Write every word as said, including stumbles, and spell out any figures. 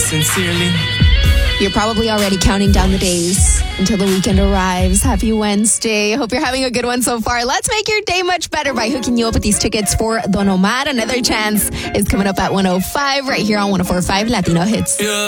Sincerely. You're probably already counting down the days until the weekend arrives. Happy Wednesday. Hope you're having a good one so far. Let's make your day much better by hooking you up with these tickets for Don Omar. Another chance is coming up at one oh five right here on one oh four point five Latino Hits. Yeah.